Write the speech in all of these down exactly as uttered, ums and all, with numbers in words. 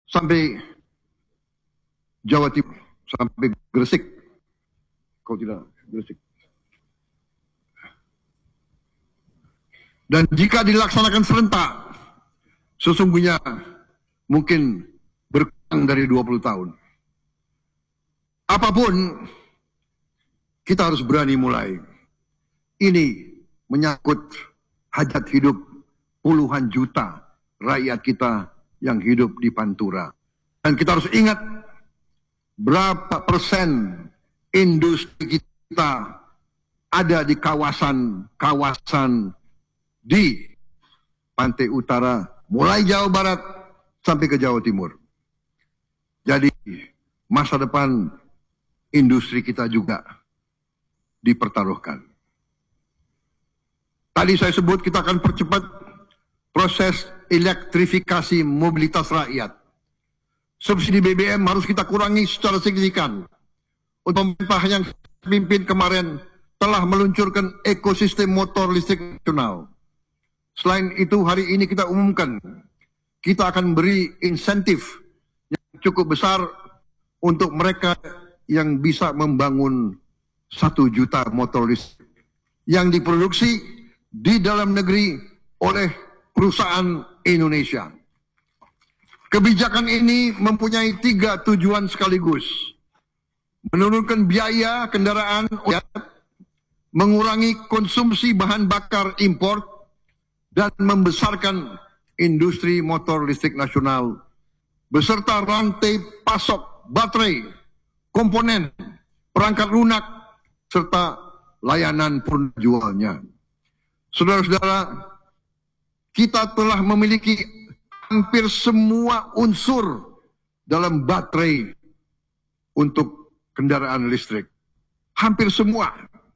sampai Jawa Timur, sampai Gresik. Kalau tidak, Gresik. Dan jika dilaksanakan serentak, sesungguhnya mungkin berkurang dari dua puluh tahun. Apapun, kita harus berani mulai. Ini menyangkut hajat hidup puluhan juta rakyat kita yang hidup di Pantura. Dan kita harus ingat berapa persen industri kita ada di kawasan-kawasan di pantai utara, mulai Jawa Barat sampai ke Jawa Timur. Jadi masa depan industri kita juga dipertaruhkan. Tadi saya sebut kita akan percepat proses elektrifikasi mobilitas rakyat. Subsidi B B M harus kita kurangi secara signifikan. Untuk pemerintah yang pimpin kemarin telah meluncurkan ekosistem motor listrik nasional. Selain itu, hari ini kita umumkan, kita akan beri insentif yang cukup besar untuk mereka yang bisa membangun satu juta motor listrik yang diproduksi di dalam negeri oleh perusahaan Indonesia. Kebijakan ini mempunyai tiga tujuan sekaligus. Menurunkan biaya kendaraan, mengurangi konsumsi bahan bakar impor, dan membesarkan industri motor listrik nasional beserta rantai pasok baterai, komponen, perangkat lunak, serta layanan penjualnya. Saudara-saudara, kita telah memiliki hampir semua unsur dalam baterai untuk kendaraan listrik. Hampir semua.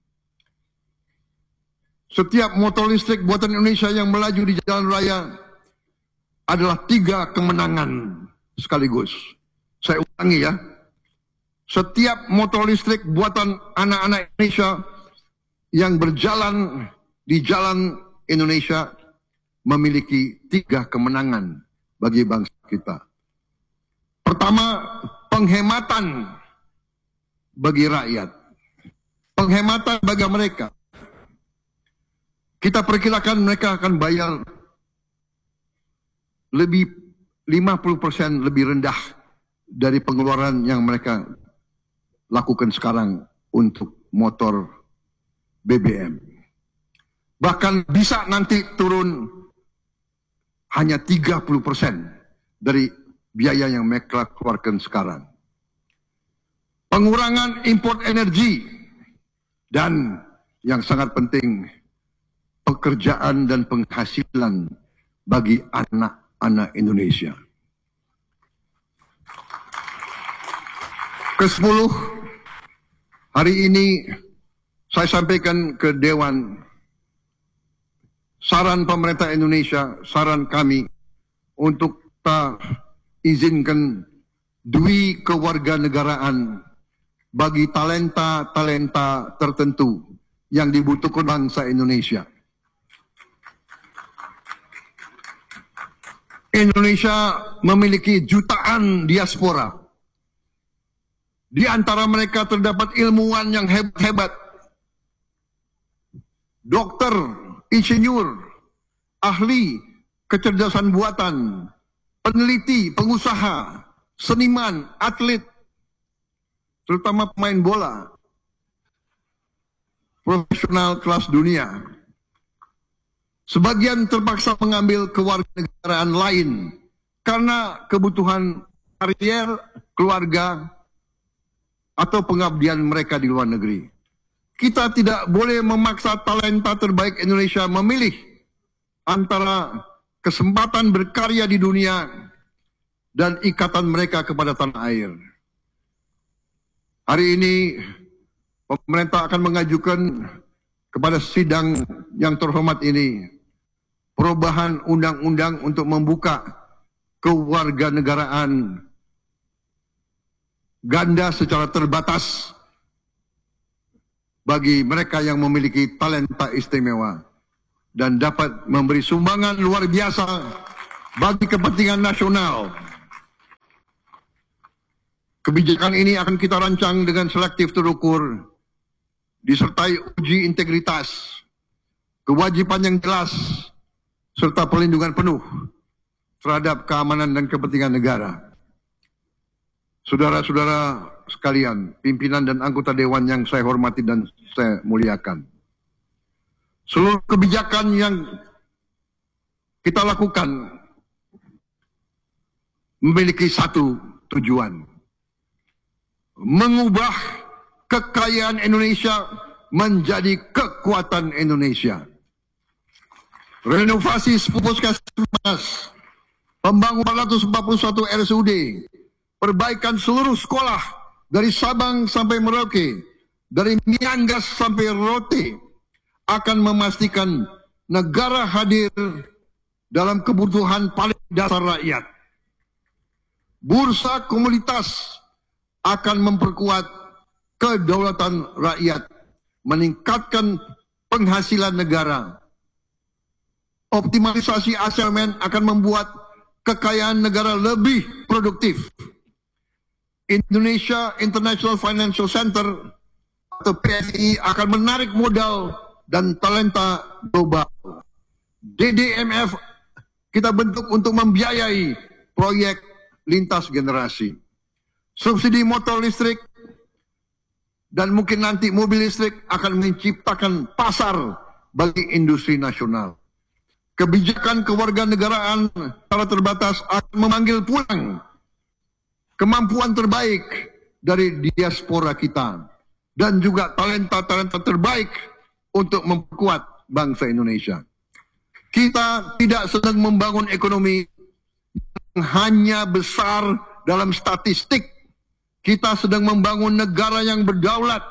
Setiap motor listrik buatan Indonesia yang melaju di jalan raya adalah tiga kemenangan sekaligus. Saya ulangi ya. Setiap motor listrik buatan anak-anak Indonesia yang berjalan di jalan Indonesia memiliki tiga kemenangan bagi bangsa kita. Pertama, penghematan bagi rakyat. Penghematan bagi mereka. Kita perkirakan mereka akan bayar lebih lima puluh persen lebih rendah dari pengeluaran yang mereka lakukan sekarang untuk motor B B M. Bahkan bisa nanti turun hanya tiga puluh persen dari biaya yang mereka keluarkan sekarang. Pengurangan import energi dan yang sangat penting, pekerjaan dan penghasilan bagi anak-anak Indonesia. Kesepuluh, hari ini saya sampaikan ke Dewan saran pemerintah Indonesia, saran kami untuk kita izinkan dui kewarganegaraan bagi talenta-talenta tertentu yang dibutuhkan bangsa Indonesia. Indonesia memiliki jutaan diaspora. Di antara mereka terdapat ilmuwan yang hebat-hebat, dokter, insinyur, ahli kecerdasan buatan, peneliti, pengusaha, seniman, atlet, terutama pemain bola, profesional kelas dunia. Sebagian terpaksa mengambil kewarganegaraan lain karena kebutuhan karier, keluarga, atau pengabdian mereka di luar negeri. Kita tidak boleh memaksa talenta terbaik Indonesia memilih antara kesempatan berkarya di dunia dan ikatan mereka kepada tanah air. Hari ini pemerintah akan mengajukan kepada sidang yang terhormat ini perubahan undang-undang untuk membuka kewarganegaraan ganda secara terbatas bagi mereka yang memiliki talenta istimewa dan dapat memberi sumbangan luar biasa bagi kepentingan nasional. Kebijakan ini akan kita rancang dengan selektif terukur, disertai uji integritas, kewajiban yang jelas, serta perlindungan penuh terhadap keamanan dan kepentingan negara. Saudara-saudara sekalian, pimpinan dan anggota Dewan yang saya hormati dan saya muliakan. Seluruh kebijakan yang kita lakukan memiliki satu tujuan: mengubah kekayaan Indonesia menjadi kekuatan Indonesia. Renovasi puskesmas, pembangunan empat ratus empat puluh satu R S U D, perbaikan seluruh sekolah dari Sabang sampai Merauke, dari Miangas sampai Rote, akan memastikan negara hadir dalam kebutuhan paling dasar rakyat. Bursa komunitas akan memperkuat kedaulatan rakyat, meningkatkan penghasilan negara. Optimalisasi asemen akan membuat kekayaan negara lebih produktif. Indonesia International Financial Center atau P F I akan menarik modal dan talenta global. D D M F kita bentuk untuk membiayai proyek lintas generasi. Subsidi motor listrik dan mungkin nanti mobil listrik akan menciptakan pasar bagi industri nasional. Kebijakan kewarganegaraan secara terbatas akan memanggil pulang kemampuan terbaik dari diaspora kita dan juga talenta-talenta terbaik untuk memperkuat bangsa Indonesia. Kita tidak sedang membangun ekonomi yang hanya besar dalam statistik. Kita sedang membangun negara yang berdaulat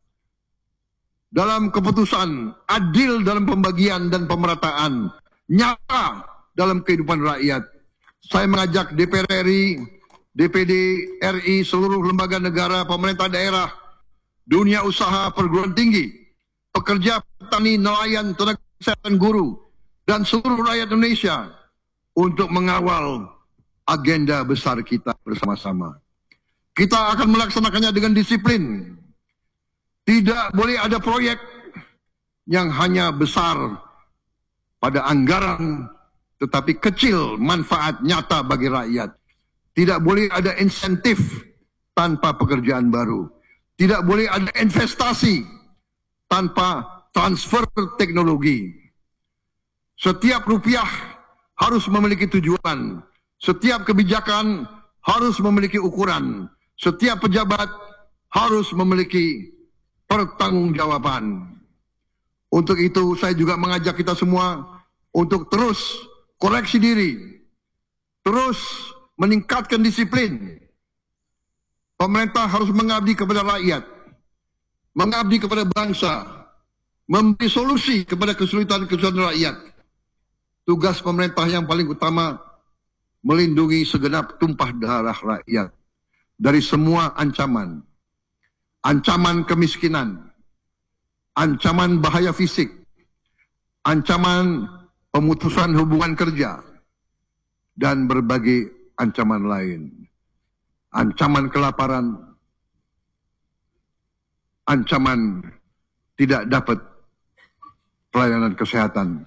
dalam keputusan, adil dalam pembagian dan pemerataan, nyata dalam kehidupan rakyat. Saya mengajak D P R R I, D P D R I, seluruh lembaga negara, pemerintah daerah, dunia usaha, perguruan tinggi, pekerja, petani, nelayan, tenaga kesehatan, guru, dan seluruh rakyat Indonesia untuk mengawal agenda besar kita bersama-sama. Kita akan melaksanakannya dengan disiplin. Tidak boleh ada proyek yang hanya besar pada anggaran tetapi kecil manfaat nyata bagi rakyat. Tidak boleh ada insentif tanpa pekerjaan baru. Tidak boleh ada investasi tanpa transfer teknologi. Setiap rupiah harus memiliki tujuan. Setiap kebijakan harus memiliki ukuran. Setiap pejabat harus memiliki pertanggungjawaban. Untuk itu saya juga mengajak kita semua untuk terus koreksi diri, terus meningkatkan disiplin. Pemerintah harus mengabdi kepada rakyat, mengabdi kepada bangsa, memberi solusi kepada kesulitan-kesulitan rakyat. Tugas pemerintah yang paling utama melindungi segenap tumpah darah rakyat dari semua ancaman. Ancaman kemiskinan, ancaman bahaya fisik, ancaman pemutusan hubungan kerja, dan berbagai ancaman lain. Ancaman kelaparan, ancaman tidak dapat pelayanan kesehatan.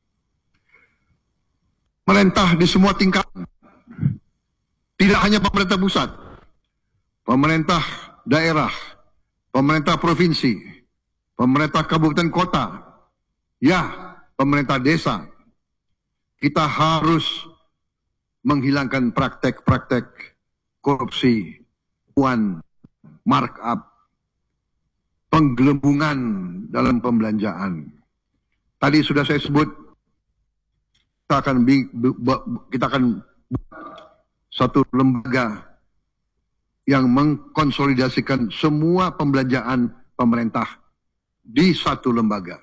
Pemerintah di semua tingkatan, tidak hanya pemerintah pusat, pemerintah daerah, pemerintah provinsi, pemerintah kabupaten kota, ya, pemerintah desa, kita harus menghilangkan praktek-praktek korupsi, uang, markup, penggelembungan dalam pembelanjaan. Tadi sudah saya sebut, kita akan kita akan buat satu lembaga yang mengkonsolidasikan semua pembelanjaan pemerintah di satu lembaga.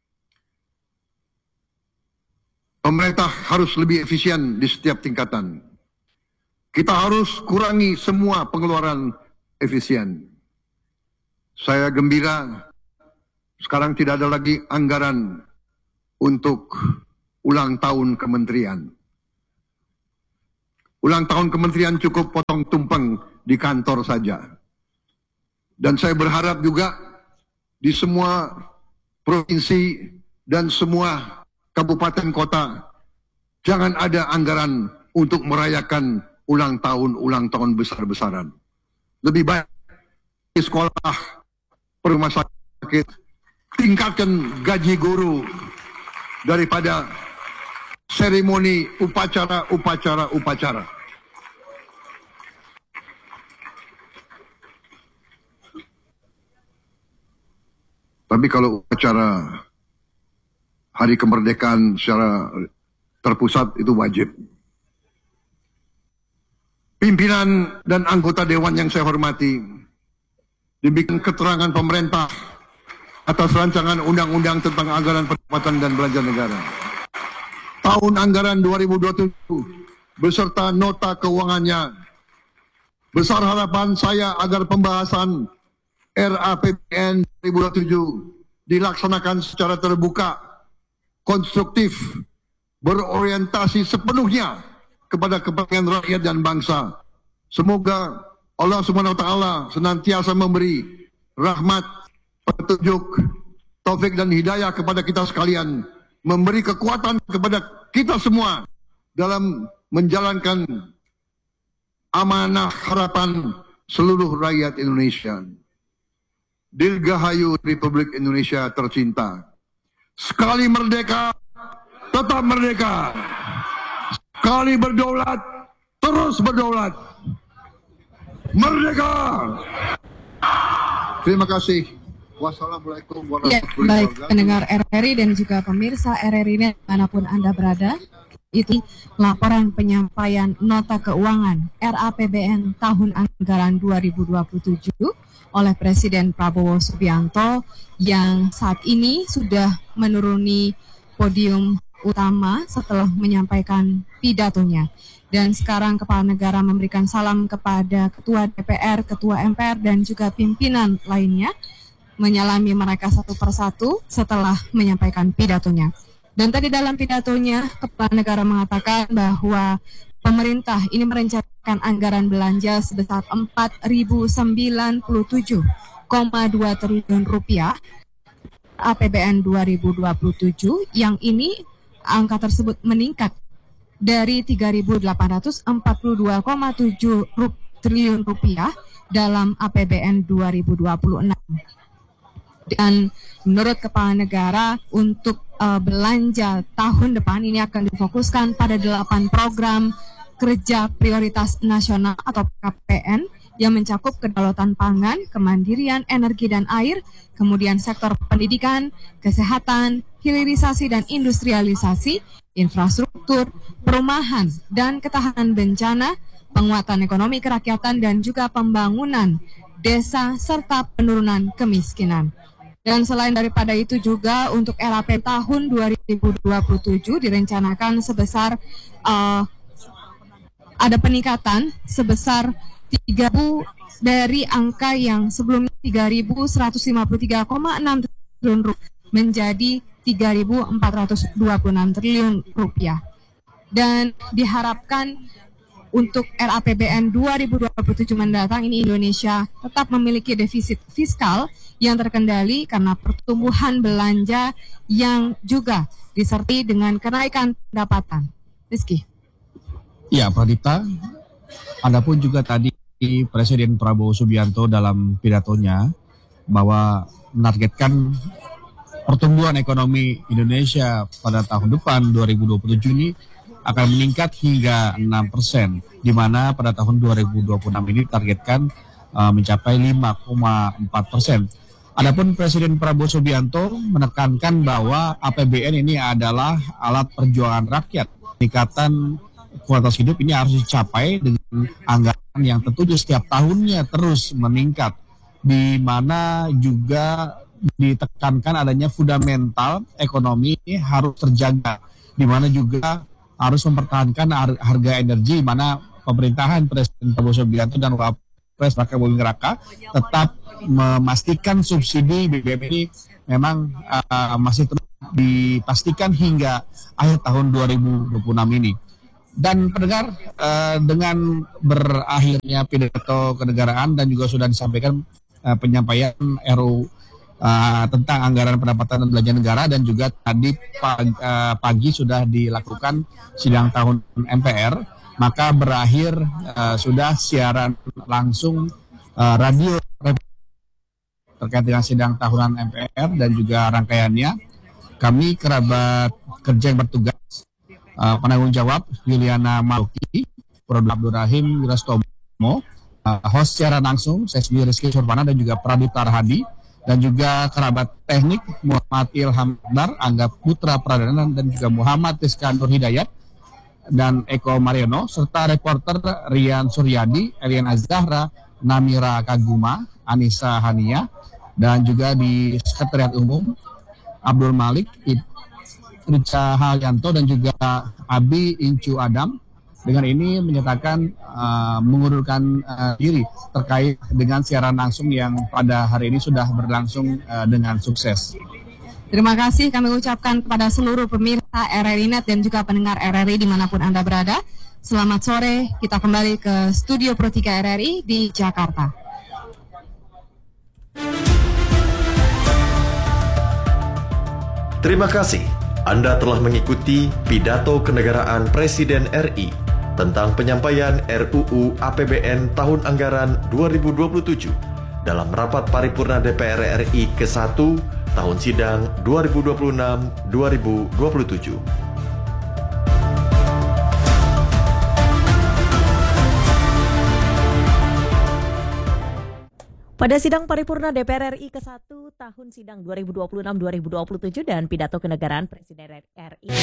Pemerintah harus lebih efisien di setiap tingkatan. Kita harus kurangi semua pengeluaran efisien. Saya gembira sekarang tidak ada lagi anggaran untuk ulang tahun kementerian. Ulang tahun kementerian cukup potong tumpeng di kantor saja. Dan saya berharap juga di semua provinsi dan semua kabupaten kota jangan ada anggaran untuk merayakan ulang tahun ulang tahun besar-besaran. Lebih baik di sekolah, rumah sakit, tingkatkan gaji guru daripada seremoni upacara upacara upacara. Tapi kalau upacara hari kemerdekaan secara terpusat itu wajib. Pimpinan dan anggota dewan yang saya hormati, demikian keterangan pemerintah atas rancangan undang-undang tentang anggaran pendapatan dan belanja negara tahun anggaran dua ribu dua puluh tujuh beserta nota keuangannya. Besar harapan saya agar pembahasan R A P B N dua ribu dua puluh tujuh dilaksanakan secara terbuka, konstruktif, berorientasi sepenuhnya kepada kepentingan rakyat dan bangsa. Semoga Allah Subhanahu wa taala senantiasa memberi rahmat, petunjuk, taufik dan hidayah kepada kita sekalian, memberi kekuatan kepada kita semua dalam menjalankan amanah harapan seluruh rakyat Indonesia. Dirgahayu Republik Indonesia tercinta. Sekali merdeka, tetap merdeka. Sekali berdaulat, terus berdaulat. Merdeka! Terima kasih. Wassalamualaikum warahmatullahi wabarakatuh. Ya, baik pendengar R R I dan juga pemirsa R R I dimanapun Anda berada, itu laporan penyampaian nota keuangan R A P B N tahun anggaran dua ribu dua puluh tujuh oleh Presiden Prabowo Subianto yang saat ini sudah menuruni podium utama setelah menyampaikan pidatonya. Dan sekarang Kepala Negara memberikan salam kepada Ketua D P R, Ketua M P R, dan juga pimpinan lainnya, menyalami mereka satu persatu setelah menyampaikan pidatonya. Dan tadi dalam pidatonya, Kepala Negara mengatakan bahwa pemerintah ini merencanakan anggaran belanja sebesar empat ribu sembilan puluh tujuh koma dua triliun rupiah A P B N dua ribu dua puluh tujuh, yang ini angka tersebut meningkat dari tiga ribu delapan ratus empat puluh dua koma tujuh triliun rupiah dalam A P B N dua ribu dua puluh enam. Dan menurut Kepala Negara, untuk uh, belanja tahun depan ini akan difokuskan pada delapan program kerja prioritas nasional atau P K P N yang mencakup kedaulatan pangan, kemandirian energi dan air, kemudian sektor pendidikan, kesehatan, hilirisasi dan industrialisasi, infrastruktur, perumahan dan ketahanan bencana, penguatan ekonomi kerakyatan dan juga pembangunan desa serta penurunan kemiskinan. Dan selain daripada itu juga untuk R A P tahun dua ribu dua puluh tujuh direncanakan sebesar uh, ada peningkatan sebesar tiga ribu dari angka yang sebelumnya tiga ribu seratus lima puluh tiga koma enam triliun rupiah menjadi tiga ribu empat ratus dua puluh enam triliun rupiah. Dan diharapkan untuk R A P B N dua ribu dua puluh tujuh mendatang ini Indonesia tetap memiliki defisit fiskal yang terkendali karena pertumbuhan belanja yang juga disertai dengan kenaikan pendapatan. Rizky. Ya, Pradipta, Adapun juga tadi Presiden Prabowo Subianto dalam pidatonya bahwa menargetkan pertumbuhan ekonomi Indonesia pada tahun depan dua ribu dua puluh tujuh ini akan meningkat hingga enam persen, di mana pada tahun dua ribu dua puluh enam ini targetkan uh, mencapai lima koma empat persen. Adapun Presiden Prabowo Subianto menekankan bahwa A P B N ini adalah alat perjuangan rakyat. Peningkatan kualitas hidup ini harus dicapai dengan anggaran yang tentunya setiap tahunnya terus meningkat, di mana juga ditekankan adanya fundamental ekonomi ini harus terjaga, di mana juga harus mempertahankan harga energi, di mana pemerintahan Presiden Prabowo Subianto dan Wapres Raka Buming Raka tetap memastikan subsidi B B M ini memang uh, masih terus dipastikan hingga akhir tahun dua ribu dua puluh enam ini. Dan pendengar, uh, dengan berakhirnya pidato kenegaraan dan juga sudah disampaikan uh, penyampaian R U uh, tentang anggaran pendapatan dan belanja negara, dan juga tadi pagi, uh, pagi sudah dilakukan sidang tahun M P R, maka berakhir uh, sudah siaran langsung uh, radio terkait dengan sidang tahunan M P R dan juga rangkaiannya. Kami kerabat kerja yang bertugas, uh, penanggung jawab Yuliana Maluki, Produk Abdul Rahim Wirastomo, uh, host secara langsung saya sendiri Rizky Surpana dan juga Pradipta Hadi, dan juga kerabat teknik Muhammad Ilham Dar, Angga Putra Pradana, dan juga Muhammad Rizkan Nur Hidayat dan Eko Mariono, serta reporter Rian Suryadi, Eliana Zahra, Namira Kaguma, Anissa Hania, dan juga di Sekretariat Umum Abdul Malik, Rica Halyanto, dan juga Abi Incu Adam. Dengan ini menyatakan uh, mengundurkan uh, diri terkait dengan siaran langsung yang pada hari ini sudah berlangsung uh, dengan sukses. Terima kasih kami ucapkan kepada seluruh pemirsa R R I Net dan juga pendengar R R I dimanapun Anda berada. Selamat sore, kita kembali ke Studio Pro tiga R R I di Jakarta. Terima kasih Anda telah mengikuti pidato kenegaraan Presiden R I tentang penyampaian R U U A P B N tahun anggaran dua ribu dua puluh tujuh dalam rapat paripurna D P R R I ke satu tahun sidang dua ribu dua puluh enam dua ribu dua puluh tujuh. Pada sidang paripurna D P R R I ke satu tahun sidang dua ribu dua puluh enam dua ribu dua puluh tujuh dan pidato kenegaraan Presiden R I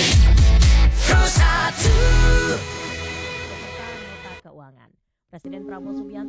beserta nota keuangan, Presiden Prabowo Subianto